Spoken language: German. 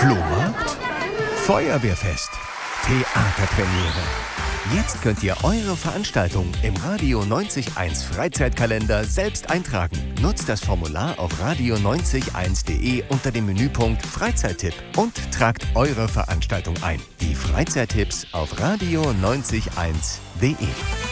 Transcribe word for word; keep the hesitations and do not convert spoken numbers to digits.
Flohmarkt? Feuerwehrfest? Theaterpremiere? Jetzt könnt ihr eure Veranstaltung im Radio neunzig Komma eins Freizeitkalender selbst eintragen. Nutzt das Formular auf radio neunzig Komma eins punkt de unter dem Menüpunkt Freizeittipp und tragt eure Veranstaltung ein. Die Freizeittipps auf radio neunzig Komma eins punkt de.